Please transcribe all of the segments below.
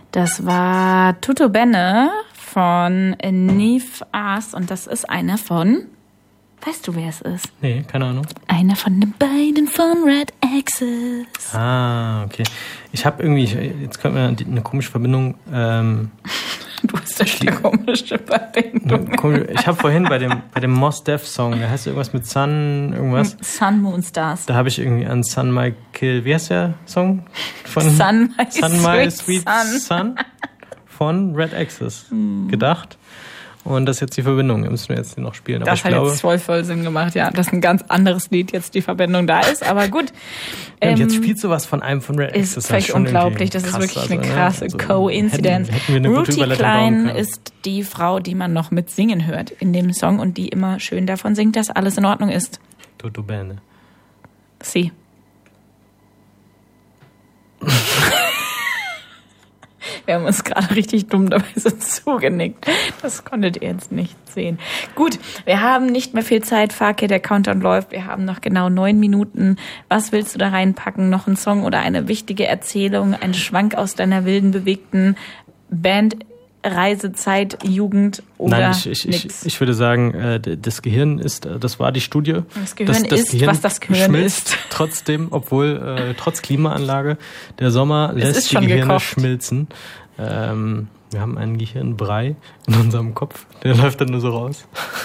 Das war Tutto Bene von Neve Aas und das ist einer von... Weißt du, wer es ist? Nee, keine Ahnung. Einer von den beiden von Red Axis. Ah, okay. Ich habe irgendwie, jetzt kommt mir eine komische Verbindung. Du hast echt eine komische Verbindung. Ich habe vorhin bei dem Mos Def Song, der heißt irgendwas mit Sun, irgendwas. Sun, Moon, Stars. Da habe ich irgendwie an Sun My Kill, wie heißt der Song? Von Sun My Sweet Sun von Red Axis gedacht. Und das ist jetzt die Verbindung, müssen wir jetzt noch spielen. Aber das hat jetzt voll Sinn gemacht, ja. Das ist ein ganz anderes Lied, jetzt die Verbindung da ist, aber gut. Und jetzt spielst du was von einem von Red Axis. Ist völlig unglaublich, das ist wirklich eine krasse Coincidence. Ruthie Klein ist die Frau, die man noch mit singen hört in dem Song und die immer schön davon singt, dass alles in Ordnung ist. Tutto bene. Sie. Wir haben uns gerade richtig dummerweise zugenickt. Das konntet ihr jetzt nicht sehen. Gut, wir haben nicht mehr viel Zeit. Fakir, der Countdown läuft. Wir haben noch genau 9 Minuten. Was willst du da reinpacken? Noch ein Song oder eine wichtige Erzählung? Ein Schwank aus deiner wilden, bewegten Bandreisezeit, Jugend oder nix? Ich würde sagen, das Gehirn das war die Studie. Das Gehirn ist, was das Gehirn ist. Trotzdem, obwohl trotz Klimaanlage, der Sommer lässt die Gehirne gekocht. Schmilzen. Wir haben einen Gehirnbrei in unserem Kopf. Der läuft dann nur so raus.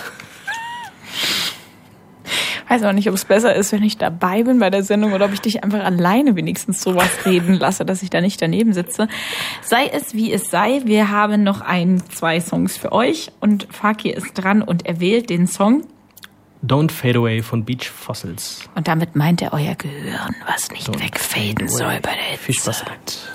Ich weiß auch nicht, ob es besser ist, wenn ich dabei bin bei der Sendung oder ob ich dich einfach alleine wenigstens sowas reden lasse, dass ich da nicht daneben sitze. Sei es, wie es sei. Wir haben noch 2 Songs für euch und Fakir ist dran und er wählt den Song Don't Fade Away von Beach Fossils. Und damit meint er euer Gehirn, was nicht wegfaden soll bei der Hitze. Viel Spaß damit.